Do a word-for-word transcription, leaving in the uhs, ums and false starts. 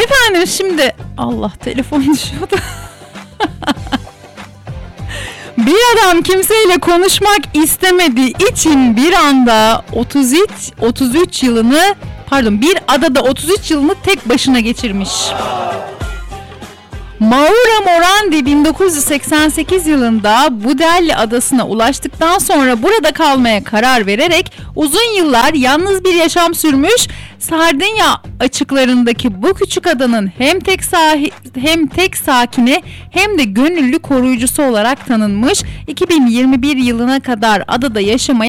Efendim şimdi Allah telefon düşüyordu. Bir adam kimseyle konuşmak istemediği için bir anda otuz üç otuz üç yılını pardon bir adada otuz üç yılını tek başına geçirmiş. Mauro Morandi bin dokuz yüz seksen sekiz yılında Budelli adasına ulaştıktan sonra burada kalmaya karar vererek uzun yıllar yalnız bir yaşam sürmüş. Sardinya açıklarındaki bu küçük adanın hem tek sahi, hem tek sakini hem de gönüllü koruyucusu olarak tanınmış. iki bin yirmi bir yılına kadar adada yaşamaya